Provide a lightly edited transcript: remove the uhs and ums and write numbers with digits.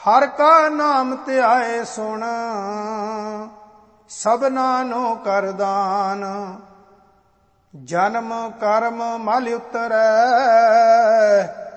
ਹਰ ਕਾ ਨਾਮ ਧਿਆਏ ਸੁਣ, ਸਭਨਾ ਨੂੰ ਕਰ ਦਾਨ। ਜਨਮ ਕਰਮ ਮਲ ਉਤਰੈ,